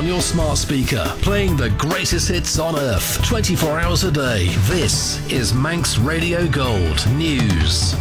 on your smart speaker, playing the greatest hits on earth, 24 hours a day. This is Manx Radio Gold News.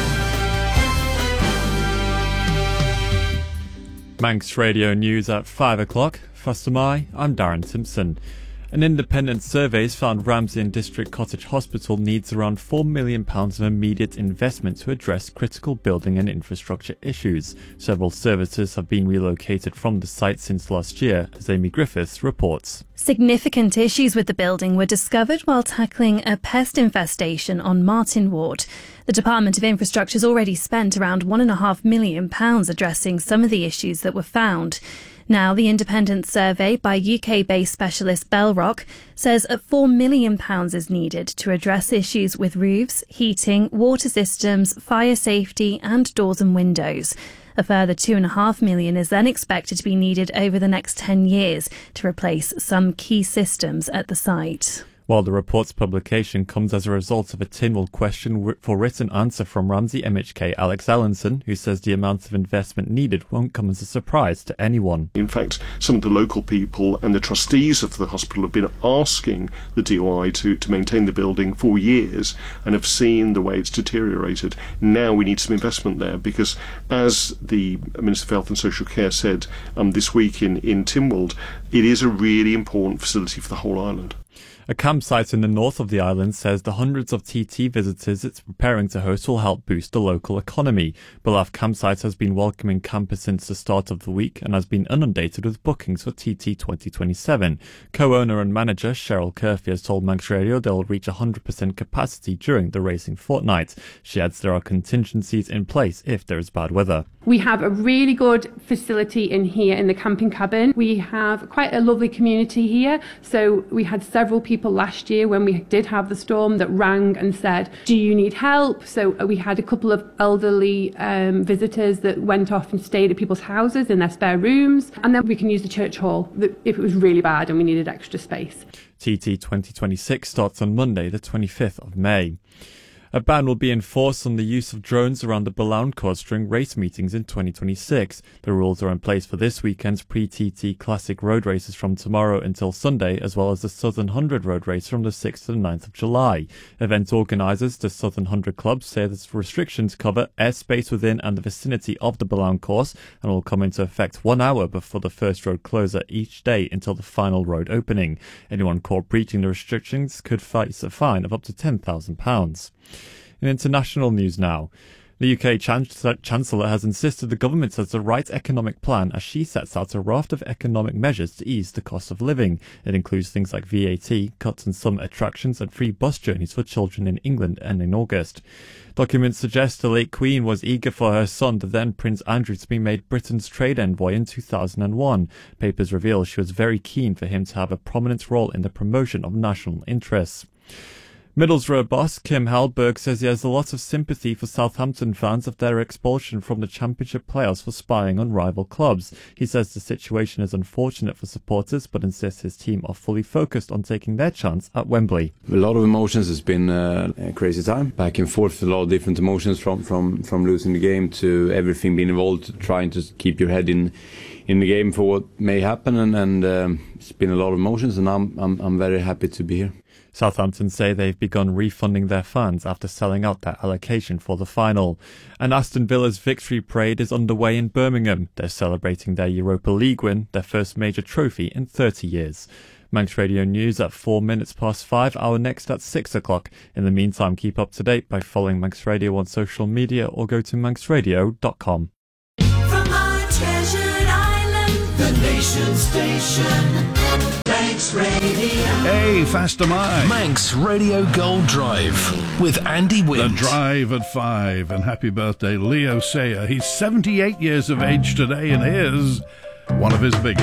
Manx Radio News at 5 o'clock. First of May, I'm Darren Simpson. An independent survey has found Ramsey and District Cottage Hospital needs around £4 million of immediate investment to address critical building and infrastructure issues. Several services have been relocated from the site since last year, as Amy Griffiths reports. Significant issues with the building were discovered while tackling a pest infestation on Martin Ward. The Department of Infrastructure has already spent around £1.5 million addressing some of the issues that were found. Now, the independent survey by UK-based specialist Bellrock says £4 million is needed to address issues with roofs, heating, water systems, fire safety and doors and windows. A further £2.5 million is then expected to be needed over the next 10 years to replace some key systems at the site. While the report's publication comes as a result of a Tynwald question for written answer from Ramsey MHK Alex Allinson, who says the amount of investment needed won't come as a surprise to anyone. In fact, some of the local people and the trustees of the hospital have been asking the DOI to maintain the building for years and have seen the way it's deteriorated. Now we need some investment there because, as the Minister for Health and Social Care said this week in Tynwald, it is a really important facility for the whole island. A campsite in the north of the island says the hundreds of TT visitors it's preparing to host will help boost the local economy. Belaf Campsite has been welcoming campers since the start of the week and has been inundated with bookings for TT 2027. Co-owner and manager Cheryl Curfew has told Manx Radio they'll reach 100% capacity during the racing fortnight. She adds there are contingencies in place if there is bad weather. We have a really good facility in here in the camping cabin. We have quite a lovely community here. So we had several people last year when we did have the storm that rang and said, do you need help? So we had a couple of elderly visitors that went off and stayed at people's houses in their spare rooms. And then we can use the church hall if it was really bad and we needed extra space. TT 2026 starts on Monday, the 25th of May. A ban will be enforced on the use of drones around the Balawn course during race meetings in 2026. The rules are in place for this weekend's pre-TT Classic road races from tomorrow until Sunday, as well as the Southern 100 road race from the 6th to the 9th of July. Event organisers, the Southern 100 Club, say that restrictions cover airspace within and the vicinity of the Balawn course and will come into effect 1 hour before the first road closure each day until the final road opening. Anyone caught breaching the restrictions could face a fine of up to £10,000. In international news now, the UK Chancellor has insisted the government has the right economic plan as she sets out a raft of economic measures to ease the cost of living. It includes things like VAT, cuts in some attractions and free bus journeys for children in England and in August. Documents suggest the late Queen was eager for her son, the then Prince Andrew, to be made Britain's trade envoy in 2001. Papers reveal she was very keen for him to have a prominent role in the promotion of national interests. Middlesbrough boss Kim Hallberg says he has a lot of sympathy for Southampton fans of their expulsion from the Championship playoffs for spying on rival clubs. He says the situation is unfortunate for supporters, but insists his team are fully focused on taking their chance at Wembley. A lot of emotions. It's been a crazy time. Back and forth, a lot of different emotions from losing the game to everything being involved, to trying to keep your head in the game for what may happen, and it's been a lot of emotions, and I'm very happy to be here. Southampton say they've begun refunding their fans after selling out their allocation for the final. And Aston Villa's victory parade is underway in Birmingham. They're celebrating their Europa League win, their first major trophy in 30 years. Manx Radio News at 5:04. Our next at 6 o'clock. In the meantime, keep up to date by following Manx Radio on social media or go to manxradio.com. From our treasured island, the nation station. Manx Radio. Hey, faster mine. Manx Radio Gold Drive with Andy Wind. The Drive at 5. And happy birthday, Leo Sayer. He's 78 years of age today, and here's one of his biggest.